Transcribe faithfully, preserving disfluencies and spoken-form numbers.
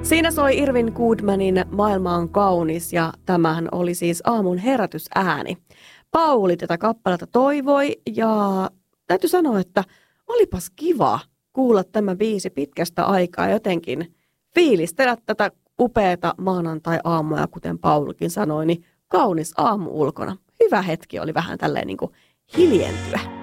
Siinä soi Irvin Goodmanin Maailma on kaunis ja tämähän oli siis aamun herätysääni. Pauli tätä kappaletta toivoi ja täytyy sanoa, että olipas kiva kuulla tämä biisi pitkästä aikaa jotenkin fiilistellä tätä upeata maanantai-aamua, kuten Paulikin sanoi, niin kaunis aamu ulkona. Hyvä hetki oli vähän tälleen niin kuin hiljentyä.